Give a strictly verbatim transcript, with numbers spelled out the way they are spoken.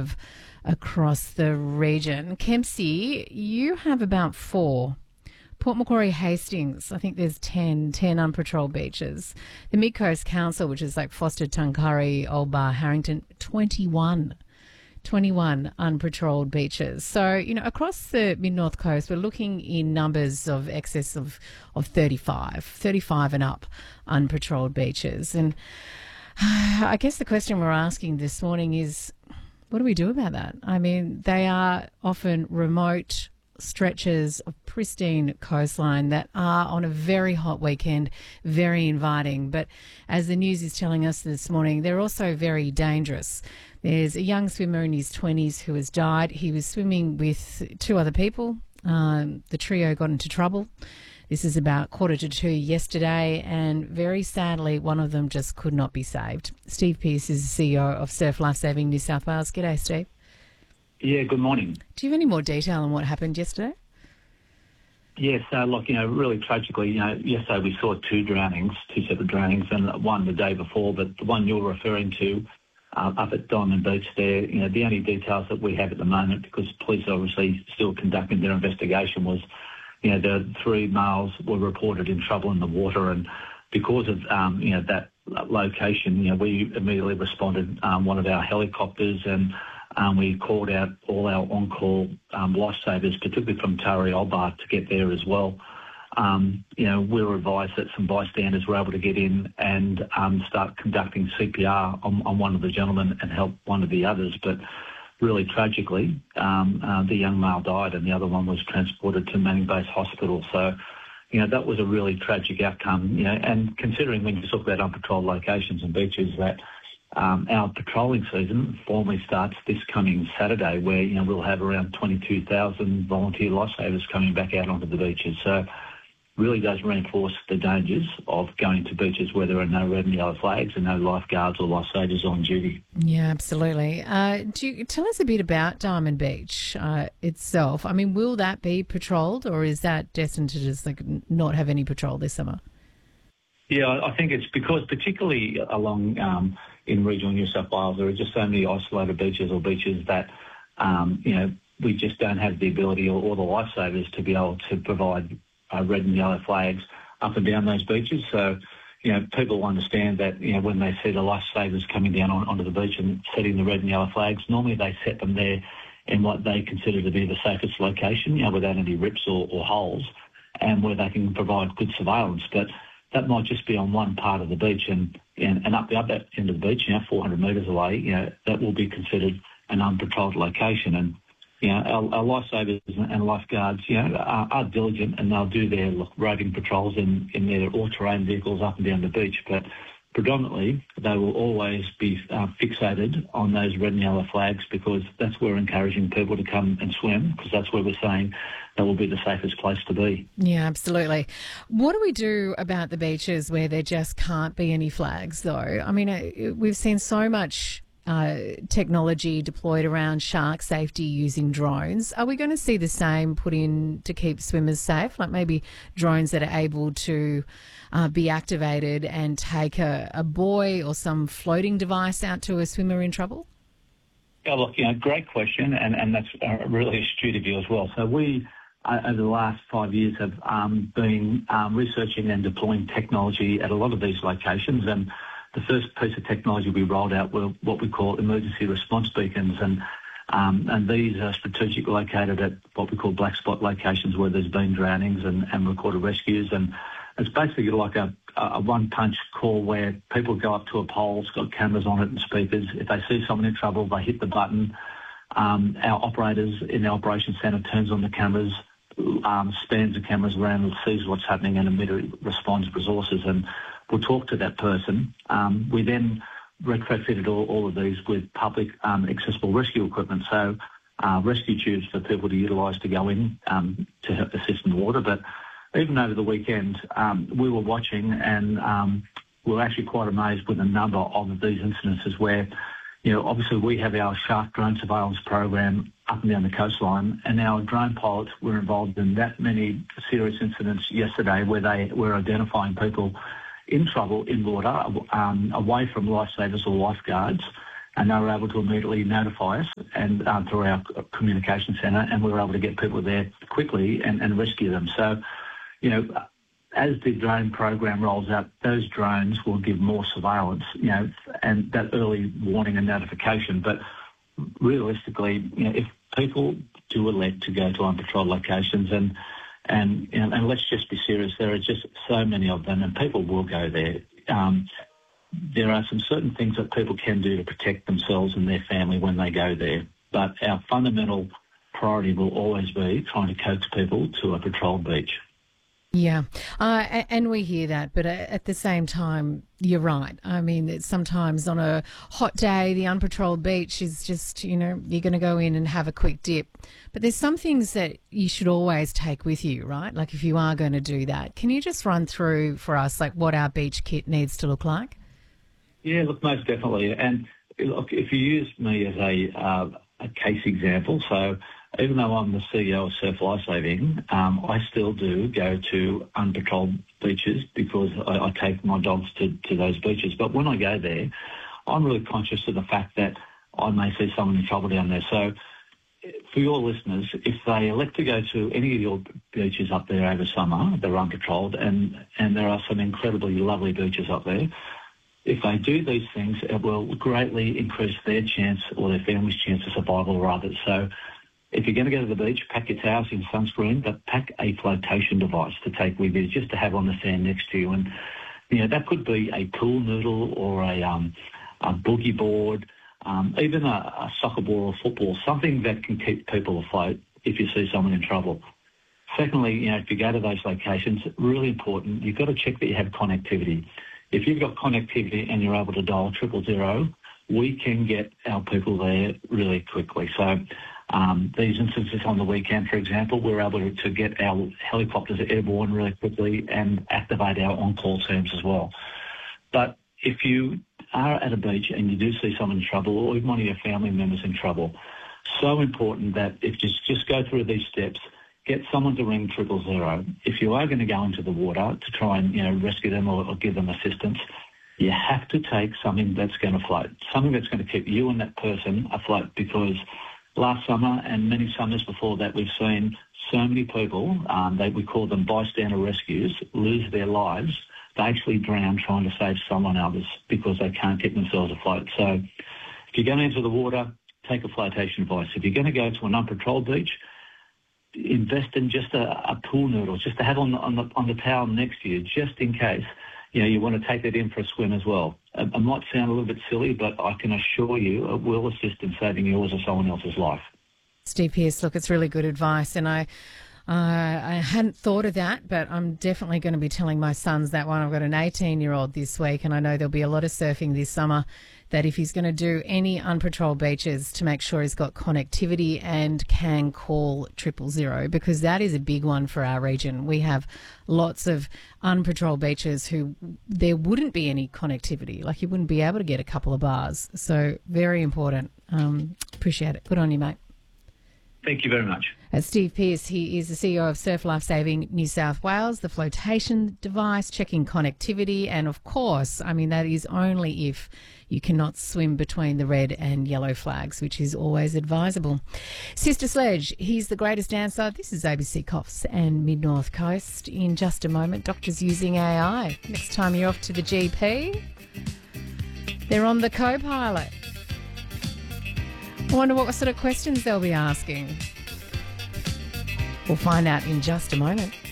have across the region. Kempsey, you have about four. Port Macquarie, Hastings, I think there's ten, ten unpatrolled beaches. The Mid Coast Council, which is like Foster, Tuncurry, Old Bar, Harrington, twenty-one. twenty-one unpatrolled beaches. So, you know, across the mid-north coast, we're looking in numbers of excess of, of thirty-five, thirty-five and up unpatrolled beaches. And uh, I guess the question we're asking this morning is, what do we do about that? I mean, they are often remote stretches of pristine coastline that are on a very hot weekend, very inviting. But as the news is telling us this morning, they're also very dangerous. There's a young swimmer in his twenties who has died. He was swimming with two other people. Um, the trio got into trouble. This is about quarter to two yesterday, and very sadly, one of them just could not be saved. Steve Pearce is the C E O of Surf Lifesaving New South Wales. G'day, Steve. Yeah, good morning. Do you have any more detail on what happened yesterday? Yes, uh, look, you know, really tragically, you know, yesterday we saw two drownings, two separate drownings, and one the day before, but the one you're referring to uh, up at Diamond Beach there, you know, the only details that we have at the moment, because police are obviously still conducting their investigation, was, you know, the three males were reported in trouble in the water, and because of, um, you know, that location, you know, we immediately responded, um, one of our helicopters, and Um, we called out all our on-call um, lifesavers, particularly from Taree Old Bar, to get there as well. Um, you know, we were advised that some bystanders were able to get in and um, start conducting C P R on, on one of the gentlemen and help one of the others. But really tragically, um, uh, the young male died and the other one was transported to Manning Base Hospital. So, you know, that was a really tragic outcome. You know, and considering when you talk about unpatrolled locations and beaches, that Um, our patrolling season formally starts this coming Saturday, where, you know, we'll have around twenty-two thousand volunteer lifesavers coming back out onto the beaches. So really does reinforce the dangers of going to beaches where there are no red and yellow flags and no lifeguards or lifesavers on duty. Yeah, absolutely. Uh, do you tell us a bit about Diamond Beach uh, itself? I mean, will that be patrolled, or is that destined to just like not have any patrol this summer? Yeah, I think it's because particularly along um, in regional New South Wales, there are just so many isolated beaches or beaches that, um, you know, we just don't have the ability or, or the lifesavers to be able to provide uh, red and yellow flags up and down those beaches. So, you know, people understand that, you know, when they see the lifesavers coming down on, onto the beach and setting the red and yellow flags, normally they set them there in what they consider to be the safest location, you know, without any rips or, or holes, and where they can provide good surveillance. But that might just be on one part of the beach, and, and, and up the other end of the beach, you know, four hundred metres away, you know, that will be considered an unpatrolled location. And, you know, our, our lifesavers and lifeguards, you know, are, are diligent, and they'll do their roving patrols in, in their all-terrain vehicles up and down the beach. But predominantly, they will always be uh, fixated on those red and yellow flags, because that's where we're encouraging people to come and swim, because that's where we're saying that will be the safest place to be. Yeah, absolutely. What do we do about the beaches where there just can't be any flags, though? I mean, we've seen so much uh, technology deployed around shark safety using drones. Are we going to see the same put in to keep swimmers safe, like maybe drones that are able to uh, be activated and take a, a buoy or some floating device out to a swimmer in trouble? Yeah, look, you know, great question, and, and that's uh, really astute of you as well. So we, uh, over the last five years, have um, been um, researching and deploying technology at a lot of these locations, and the first piece of technology we rolled out were what we call emergency response beacons, and um, and these are strategically located at what we call black spot locations where there's been drownings and, and recorded rescues, and it's basically like a, a one-punch call where people go up to a pole, it's got cameras on it and speakers. If they see someone in trouble, they hit the button. Um, our operators in the operations centre turns on the cameras, um, spans the cameras around, sees what's happening, and immediately responds with resources, and we'll talk to that person. Um, we then retrofitted all, all of these with public um, accessible rescue equipment, so uh, rescue tubes for people to utilise to go in um, to help assist in the water. But even over the weekend, um, we were watching, and um, we were actually quite amazed with a number of these incidences where, you know, obviously we have our shark drone surveillance program up and down the coastline, and our drone pilots were involved in that many serious incidents yesterday where they were identifying people in trouble in water, um, away from lifesavers or lifeguards, and they were able to immediately notify us and uh, through our communication centre, and we were able to get people there quickly and, and rescue them. So, you know, as the drone program rolls out, those drones will give more surveillance, you know, and that early warning and notification. But realistically, you know, if people do elect to go to unpatrolled locations, and and you know, and let's just be serious, there are just so many of them, and people will go there. Um, there are some certain things that people can do to protect themselves and their family when they go there, but our fundamental priority will always be trying to coax people to a patrolled beach. Yeah, uh, a- and we hear that, but at the same time, you're right. I mean, it's sometimes on a hot day, the unpatrolled beach is just, you know, you're going to go in and have a quick dip. But there's some things that you should always take with you, right? Like if you are going to do that, can you just run through for us, like what our beach kit needs to look like? Yeah, look, most definitely. And look, if you use me as a, uh, a case example, so even though I'm the C E O of Surf Lifesaving, um, I still do go to unpatrolled beaches because I, I take my dogs to, to those beaches. But when I go there, I'm really conscious of the fact that I may see someone in trouble down there. So for your listeners, if they elect to go to any of your beaches up there over summer, they're unpatrolled, and, and there are some incredibly lovely beaches up there. If they do these things, it will greatly increase their chance or their family's chance of survival rather. So if you're going to go to the beach, pack your towels and sunscreen, but pack a flotation device to take with you, just to have on the sand next to you. And, you know, that could be a pool noodle or a, um, a boogie board, um, even a, a soccer ball or football, something that can keep people afloat if you see someone in trouble. Secondly, you know, if you go to those locations, really important, you've got to check that you have connectivity. If you've got connectivity and you're able to dial triple zero, we can get our people there really quickly. So um, these instances on the weekend, for example, we're able to, to get our helicopters airborne really quickly and activate our on-call teams as well. But if you are at a beach and you do see someone in trouble, or even one of your family members in trouble, so important that if you just go through these steps, get someone to ring triple zero. If you are going to go into the water to try and, you know, rescue them or, or give them assistance, you have to take something that's going to float, something that's going to keep you and that person afloat, because last summer and many summers before that, we've seen so many people, um, they, we call them bystander rescues, lose their lives. They actually drown trying to save someone else because they can't keep themselves afloat. So if you're going into the water, take a flotation device. If you're going to go to an unpatrolled beach, invest in just a, a pool noodle, just to have on the, on the on the towel next to you, just in case, you know, you want to take that in for a swim as well. It, it might sound a little bit silly, but I can assure you it will assist in saving yours or someone else's life. Steve Pearce, look, it's really good advice, and I uh, I hadn't thought of that, but I'm definitely going to be telling my sons that one. I've got an eighteen-year-old this week, and I know there'll be a lot of surfing this summer, that if he's going to do any unpatrolled beaches, to make sure he's got connectivity and can call triple zero, because that is a big one for our region. We have lots of unpatrolled beaches who there wouldn't be any connectivity, like you wouldn't be able to get a couple of bars. So very important. Um, appreciate it. Good on you, mate. Thank you very much. Uh, Steve Pearce, he is the C E O of Surf Lifesaving New South Wales, the flotation device, checking connectivity, and of course, I mean, that is only if you cannot swim between the red and yellow flags, which is always advisable. Sister Sledge, he's the greatest dancer. This is A B C Coffs and Mid-North Coast. In just a moment, doctors using A I. Next time you're off to the G P, they're on the co-pilot. I wonder what sort of questions they'll be asking. We'll find out in just a moment.